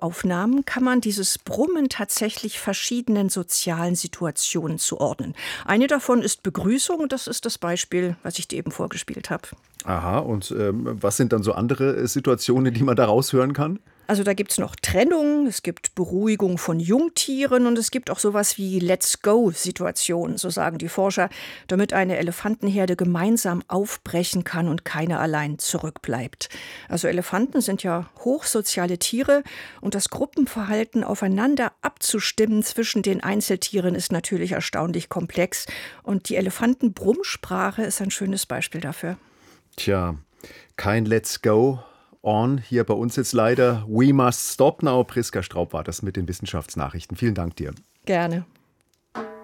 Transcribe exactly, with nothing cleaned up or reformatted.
Audioaufnahmen kann man dieses Brummen tatsächlich verschiedenen sozialen Situationen zuordnen. Eine davon ist Begrüßung, das ist das Beispiel, was ich dir eben vorgespielt habe. Aha, und ähm, was sind dann so andere äh, Situationen, die man da raushören kann? Also da gibt's noch Trennung, es gibt Beruhigung von Jungtieren und es gibt auch sowas wie Let's-go-Situationen, so sagen die Forscher, damit eine Elefantenherde gemeinsam aufbrechen kann und keiner allein zurückbleibt. Also Elefanten sind ja hochsoziale Tiere und das Gruppenverhalten aufeinander abzustimmen zwischen den Einzeltieren ist natürlich erstaunlich komplex und die Elefantenbrummsprache ist ein schönes Beispiel dafür. Tja, kein Let's Go on hier bei uns jetzt leider. We must stop now. Priska Straub war das mit den Wissenschaftsnachrichten. Vielen Dank dir. Gerne.